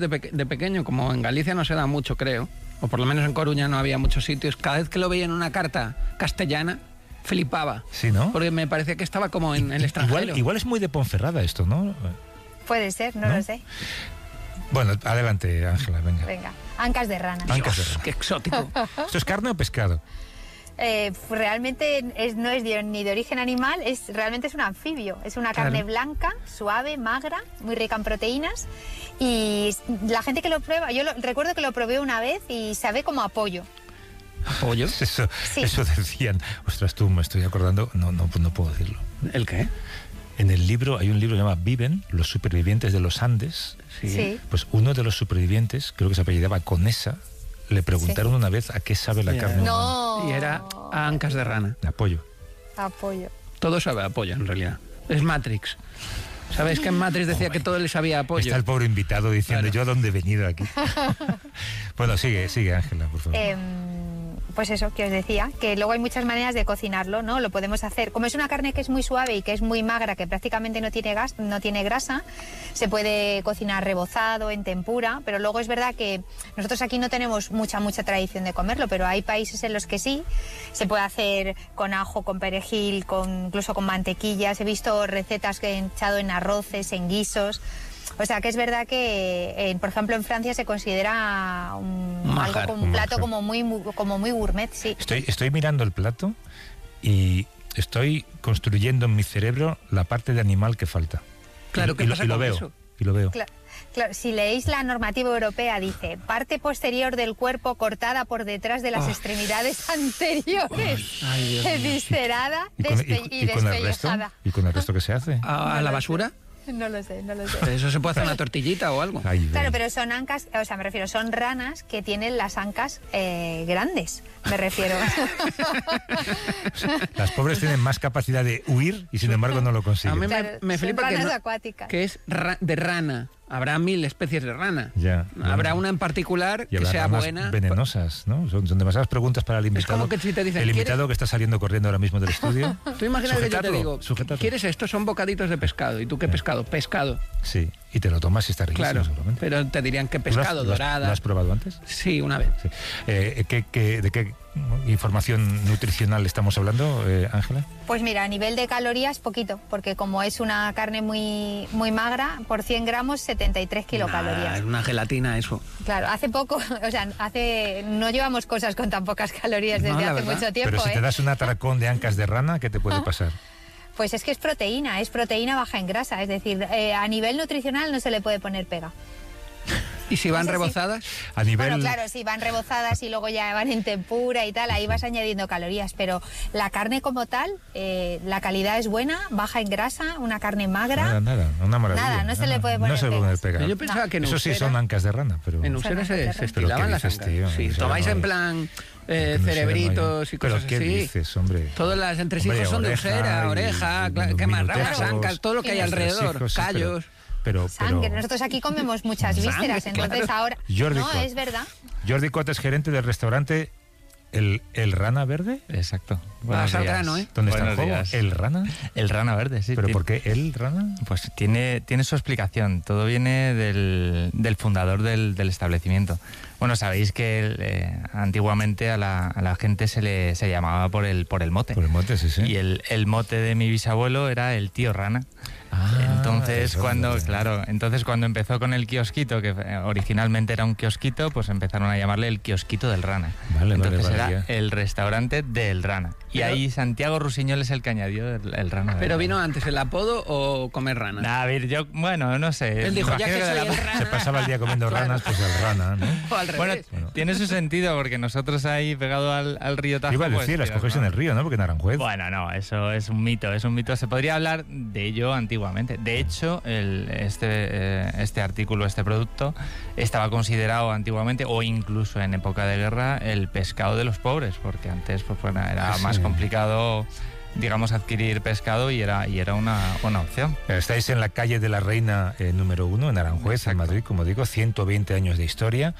de pequeño, como en Galicia no se da mucho, creo, o por lo menos en Coruña no había muchos sitios, cada vez que lo veía en una carta castellana, flipaba. Sí, ¿no? Porque me parecía que estaba como en el extranjero. Igual es muy de Ponferrada esto, ¿no? Puede ser, no lo sé. Bueno, adelante, Ángela, venga. Venga, ancas de rana. Ancas de rana. ¡Qué exótico! ¿Esto es carne o pescado? Realmente no es ni de origen animal, realmente es un anfibio. Es una carne blanca, suave, magra, muy rica en proteínas. Y la gente que lo prueba, recuerdo que lo probé una vez y sabe como a pollo. ¿Pollo? Eso decían. Ostras, tú me estoy acordando, no puedo decirlo. ¿El qué? En el libro, hay un libro que se llama Viven, los supervivientes de los Andes. Sí. Pues uno de los supervivientes, creo que se apellidaba Conesa, le preguntaron una vez a qué sabe la carne. No. Y era a ancas de rana. De apoyo. A pollo. Todo sabe a pollo, en realidad. Es Matrix. ¿Sabéis que en Matrix decía que todo le sabía a pollo? Está el pobre invitado diciendo, ¿yo a dónde he venido aquí? Bueno, sigue, Ángela, por favor. Pues eso, que os decía, que luego hay muchas maneras de cocinarlo, ¿no? Lo podemos hacer, como es una carne que es muy suave y que es muy magra, que prácticamente no tiene grasa, se puede cocinar rebozado, en tempura, pero luego es verdad que nosotros aquí no tenemos mucha tradición de comerlo, pero hay países en los que sí, se puede hacer con ajo, con perejil, incluso con mantequillas, he visto recetas que he echado en arroces, en guisos. O sea, que es verdad que, por ejemplo, en Francia se considera algo como un plato como muy gourmet, sí. Estoy mirando el plato y estoy construyendo en mi cerebro la parte de animal que falta. Claro, ¿qué pasa con eso? Y lo veo. Claro, si leéis la normativa europea, dice parte posterior del cuerpo cortada por detrás de las extremidades anteriores, viscerada y despellejada. ¿Y con el resto qué se hace? ¿A la basura? No lo sé. ¿Eso se puede hacer una tortillita o algo? Claro, pero son ancas, o sea, me refiero, son ranas que tienen las ancas grandes, me refiero. Las pobres tienen más capacidad de huir y sin embargo no lo consiguen. A mí me flipa ranas acuáticas. Que es de rana. Habrá 1000 especies de rana. Ya, habrá una en particular que sea buena. Venenosas, ¿no? Son demasiadas preguntas para el invitado. Es como que si te dicen, el invitado que está saliendo corriendo ahora mismo del estudio. Tú imaginas que yo te digo, ¿quieres esto? Son bocaditos de pescado. ¿Y tú qué pescado? Pescado. Sí, y te lo tomas y está riquísimo. Claro, seguramente. pero te dirían que pescado, dorada. ¿Lo has probado antes? Sí, una vez. Sí. ¿De qué información nutricional estamos hablando, Ángela? Pues mira, a nivel de calorías, poquito, porque como es una carne muy magra, por 100 gramos, 73 kilocalorías. Es una gelatina eso. Claro, hace poco, o sea, no llevamos cosas con tan pocas calorías desde hace mucho tiempo. Pero si te das un atracón de ancas de rana, ¿qué te puede pasar? Pues es que es proteína baja en grasa, es decir, a nivel nutricional no se le puede poner pega. ¿Y si van rebozadas? Bueno, claro, si van rebozadas y luego ya van en tempura y tal, ahí vas añadiendo calorías, pero la carne como tal, la calidad es buena, baja en grasa, una carne magra. Nada, una maravilla. Nada, no se le puede poner pega. Yo pensaba que en Eso Usera, sí son ancas de rana, pero... En Usera se estilaban las ancas. Sí, tomáis en plan cerebritos y cosas así. ¿Pero qué dices, hombre? Todos los entresijos son de Usera, oreja, ¿qué más? Ramas, ancas, todo lo que hay alrededor, callos... Sangre. Nosotros aquí comemos muchas vísceras, entonces claro. Ahora... es verdad. Jordi Cot es gerente del restaurante ¿El Rana Verde? Exacto. Vas al grano, ¿eh? ¿Dónde está el juego? ¿El Rana? El Rana Verde, sí. ¿Pero por qué el Rana? Pues tiene su explicación. Todo viene del fundador del establecimiento. Bueno, sabéis que antiguamente a la gente se llamaba por el mote. Por el mote, sí. Y el mote de mi bisabuelo era el tío Rana. Entonces cuando empezó con el kiosquito, que originalmente era un kiosquito, pues empezaron a llamarle el kiosquito del Rana. Entonces era el restaurante del Rana. Y ahí Santiago Rusiñol es el que añadió el Rana. ¿Pero vino antes el apodo o comer rana? A ver, no sé. Él dijo, ya que soy el rana. Se pasaba el día comiendo ranas, pues el Rana, ¿no? O al revés. Bueno, tiene su sentido, porque nosotros ahí pegado al río Tajo... Iba a decir, las cogéis en el río, ¿no? Porque en Aranjuez... Bueno, no, eso es un mito. Se podría hablar de ello antiguamente. De hecho, este artículo, este producto, estaba considerado antiguamente, o incluso en época de guerra, el pescado de los pobres, porque antes era más complicado digamos, adquirir pescado y era una buena opción. Estáis en la calle de la Reina número 1, en Aranjuez, en Madrid, como digo, 120 años de historia.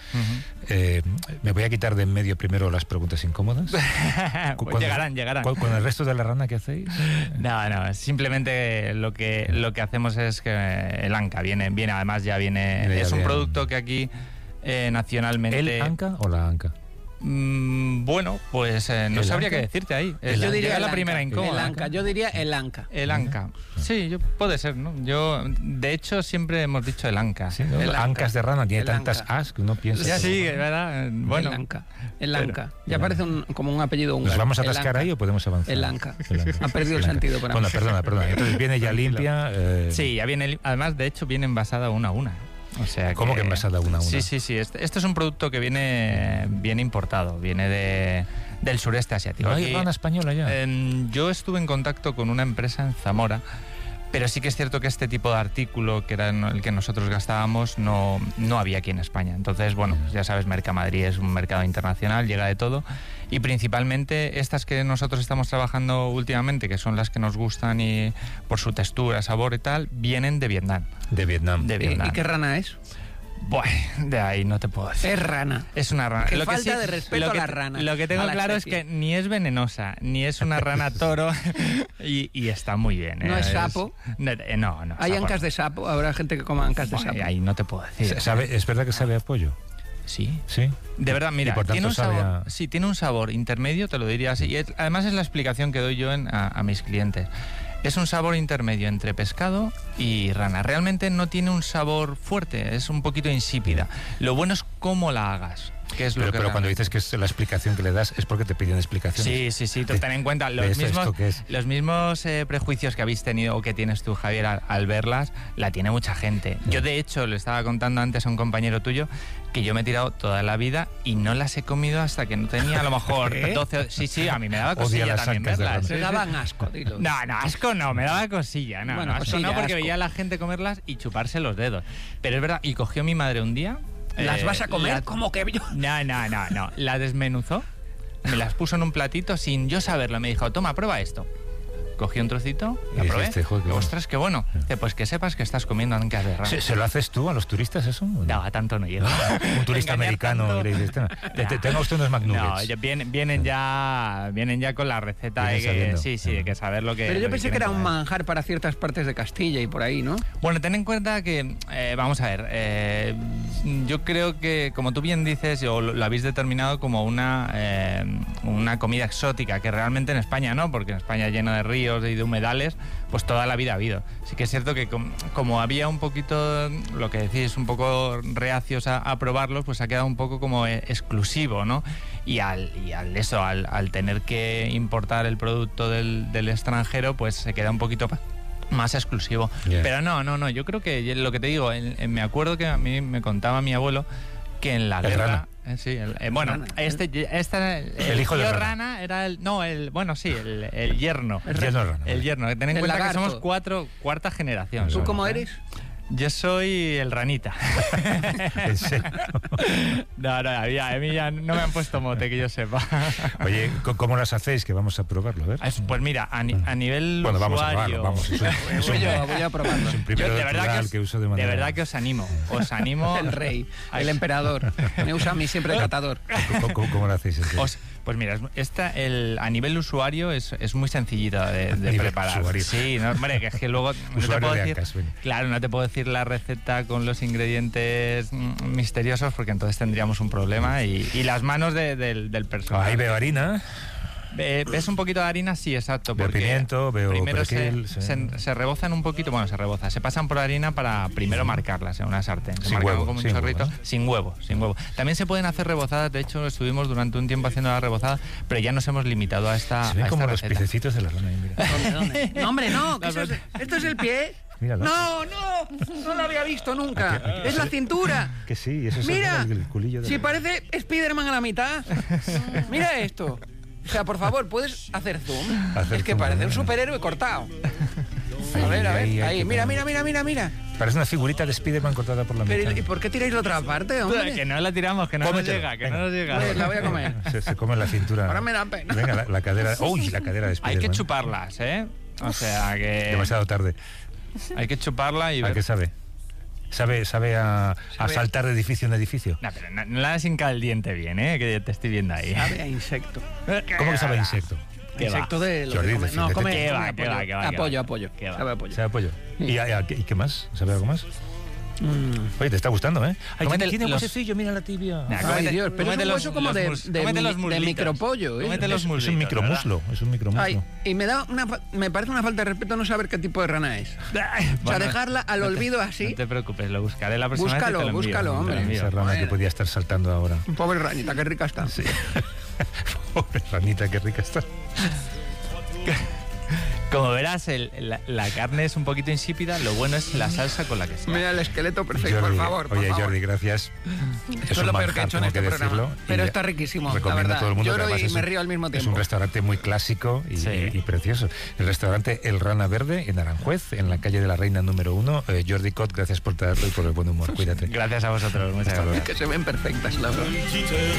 Me voy a quitar de en medio primero las preguntas incómodas. Llegarán. ¿Con el resto de la rana qué hacéis? No, simplemente lo que hacemos es que el anca viene, además ya viene, es un producto que aquí nacionalmente... ¿El anca o la anca? Bueno, pues no sabría qué decirte ahí. Yo diría la primera incómoda. Yo diría el anca. El anca. Sí, puede ser, ¿no? De hecho, siempre hemos dicho el anca. Sí, ¿no? El ancas de rana tiene tantas as que uno piensa... Ya sí, es verdad. Bueno. El anca. Ya parece como un apellido húngaro. ¿Nos vamos a atascar ahí o podemos avanzar? El anca. Ha perdido el sentido para mí. Bueno, perdona. Entonces viene ya limpia... Sí, ya viene... Además, de hecho, viene envasada una a una. O sea, ¿cómo que envasada una a una? Sí. Este es un producto que viene importado, viene del sureste asiático. ¿No hay rana española ya? Yo estuve en contacto con una empresa en Zamora, pero sí que es cierto que este tipo de artículo, que era el que nosotros gastábamos, no había aquí en España. Entonces, bueno, ya sabes, Mercamadrid es un mercado internacional, llega de todo. Y principalmente estas que nosotros estamos trabajando últimamente, que son las que nos gustan y por su textura, sabor y tal, vienen de Vietnam. De Vietnam. ¿Y qué rana es? Bueno, de ahí no te puedo decir. Es rana. Es una rana. Qué falta de respeto a la rana. Lo que tengo claro es que ni es venenosa, ni es una rana toro y está muy bien. ¿No es sapo? No. ¿Hay ancas de sapo? ¿Habrá gente que coma ancas de sapo? Ahí no te puedo decir. ¿Es verdad que sabe a pollo? Sí. ¿Sí? De verdad, mira, tiene un sabor, sí, tiene un sabor intermedio, te lo diría así. Y además es la explicación que doy yo a mis clientes. Es un sabor intermedio entre pescado y rana. Realmente no tiene un sabor fuerte, es un poquito insípida. Lo bueno es cómo la hagas. Pero cuando dices que es la explicación que le das es porque te piden explicaciones. Sí. Ten en cuenta los mismos prejuicios que habéis tenido o que tienes tú, Javier, al verlas, la tiene mucha gente. Yo, de hecho, le estaba contando antes a un compañero tuyo que yo me he tirado toda la vida y no las he comido hasta que no tenía a lo mejor 12... Sí, a mí me daba cosilla también verlas. Me daban asco, dilo. No, asco no, me daba cosilla. Bueno, asco no, porque veía a la gente comerlas y chuparse los dedos. Pero es verdad, y cogió mi madre un día... ¿Las vas a comer como que yo? No. La desmenuzó, me las puso en un platito sin yo saberlo. Me dijo, toma, prueba esto. Cogí un trocito, la probé. Ostras, qué bueno. Pues que sepas que estás comiendo ancas de rana. ¿Se lo haces tú a los turistas eso? No, a tanto no llego. Un turista americano y le dices, tenga usted unos McNuggets. No, vienen ya con la receta de que saber lo que... Pero yo pensé que era un manjar para ciertas partes de Castilla y por ahí, ¿no? Bueno, ten en cuenta que, vamos a ver, yo creo que, como tú bien dices, o lo habéis determinado como una comida exótica, que realmente en España no, porque en España lleno de ríos y de humedales, pues toda la vida ha habido. Sí que es cierto que como había un poquito, lo que decís, un poco reacios a probarlos, pues ha quedado un poco como exclusivo, ¿no? Y al tener que importar el producto del extranjero, pues se queda un poquito más exclusivo. Yeah. Pero no, yo creo que lo que te digo, me acuerdo que a mí me contaba mi abuelo que en la guerra... Sí, el hijo de rana era el yerno. El yerno rana. El yerno. Ten en cuenta que somos cuarta generación. ¿Tú cómo eres? Yo soy el ranita. ¿En serio? No, a mí ya no me han puesto mote, que yo sepa. Oye, ¿cómo las hacéis? Que vamos a probarlo, a ver. Pues mira, a nivel usuario... vamos a probarlo, vamos. Voy a probarlo. Es un primero de verdad que os animo. El rey, el emperador. Me usa a mí siempre el catador. ¿Cómo lo hacéis? Pues mira, a nivel usuario es muy sencillito de preparar. Usuario. Sí, no, hombre, que es que luego no te puedo decir la receta con los ingredientes misteriosos, porque entonces tendríamos un problema y las manos del personal. Ahí veo harina. ¿Ves un poquito de harina? Sí, exacto. Veo pimiento, veo primero perejil, se rebozan un poquito, se pasan por harina para primero marcarlas en una sartén. Se marcan con un chorrito, sin huevo. También se pueden hacer rebozadas, de hecho estuvimos durante un tiempo haciendo la rebozada, pero ya nos hemos limitado a esta Se ven como receta. Los piececitos de la rana. ¿Dónde? No, hombre, no. ¿Esto es el pie? Míralo. No lo había visto nunca. Es la cintura. Que sí, eso es el culillo. Si parece Spiderman a la mitad. Mira esto. O sea, por favor, ¿puedes hacer zoom? Es que parece un superhéroe cortado. A ver, ahí, mira. Parece una figurita de Spiderman cortada por la mitad. Pero, ¿y por qué tiráis la otra parte, hombre? Que no la tiramos, que no nos llega, que no nos llega. Pues la voy a comer. Se come la cintura. Ahora me da pena. Venga, la cadera. Uy, la cadera de Spiderman. Hay que chuparlas, ¿eh? O sea que... Demasiado tarde. Hay que chuparla y ¿A ver... qué sabe? ¿Sabe a saltar de edificio en edificio? No, pero no la has hincado el diente bien, ¿eh? Que te estoy viendo ahí. Sabe a insecto. ¿Cómo que sabe a insecto? Insecto de lo Jordi, de comer. No, defiéndete. come. ¿Qué va, come qué va, qué va, apoyo. qué va? Sabe a pollo. ¿Sabe a pollo? ¿Y qué más? ¿Sabe algo más? Oye, te está gustando, ¿eh? Ay, tiene un huesecillo, mira la tibia. Ay, Dios, pero es un hueso como de micropollo, ¿eh? Es un micromuslo, es un micromuslo. Ay, y me parece una falta de respeto no saber qué tipo de rana es. O sea, dejarla al olvido así. No te preocupes, lo buscaré la próxima vez y te lo envío. Búscalo, hombre. Esa rana que podía estar saltando ahora. Pobre ranita, qué rica está. Sí. Pobre ranita, qué rica está. Como verás, la carne es un poquito insípida, lo bueno es la salsa con la que se hace. Mira el esqueleto perfecto, Jordi, por favor. Oye, Jordi, gracias. Esto es lo peor que he hecho en este programa. Pero está riquísimo, la verdad. A todo el mundo, lloro y me río al mismo tiempo. Es un restaurante muy clásico y precioso. El restaurante El Rana Verde, en Aranjuez, en la calle de la Reina número 1. Jordi Cot, gracias por traerlo y por el buen humor. Cuídate. Gracias a vosotros, muchas gracias. Que se ven perfectas, la verdad.